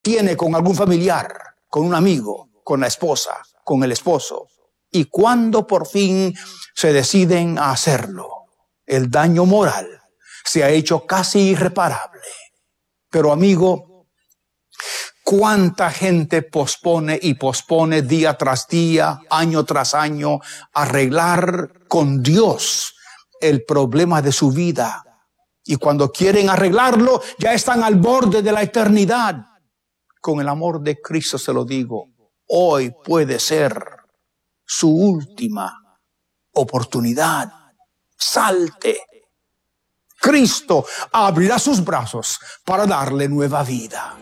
tiene con algún familiar, con un amigo, con la esposa, con el esposo. Y cuando por fin se deciden a hacerlo, el daño moral se ha hecho casi irreparable. Pero amigo, ¿cuánta gente pospone y pospone día tras día, año tras año, arreglar con Dios el problema de su vida? Y cuando quieren arreglarlo, ya están al borde de la eternidad. Con el amor de Cristo se lo digo, hoy puede ser su última oportunidad. Salte. Cristo abrirá sus brazos para darle nueva vida.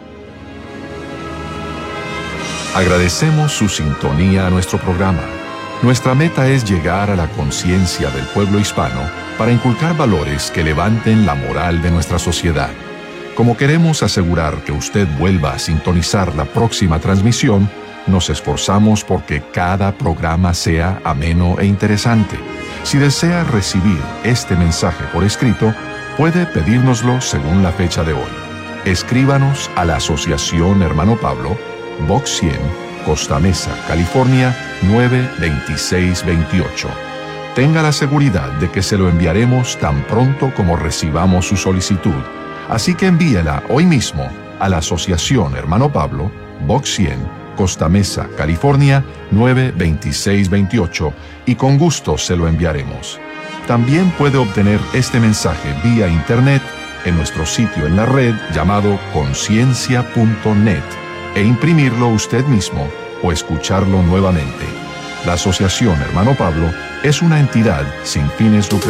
Agradecemos su sintonía a nuestro programa. Nuestra meta es llegar a la conciencia del pueblo hispano para inculcar valores que levanten la moral de nuestra sociedad. Como queremos asegurar que usted vuelva a sintonizar la próxima transmisión, nos esforzamos porque cada programa sea ameno e interesante. Si desea recibir este mensaje por escrito, puede pedírnoslo según la fecha de hoy. Escríbanos a la Asociación Hermano Pablo, Box 100, Costa Mesa, California, 92628. Tenga la seguridad de que se lo enviaremos tan pronto como recibamos su solicitud. Así que envíela hoy mismo a la Asociación Hermano Pablo, Box 100, Costa Mesa, California, 92628, y con gusto se lo enviaremos. También puede obtener este mensaje vía internet en nuestro sitio en la red llamado conciencia.net e imprimirlo usted mismo o escucharlo nuevamente. La Asociación Hermano Pablo es una entidad sin fines lucrativos.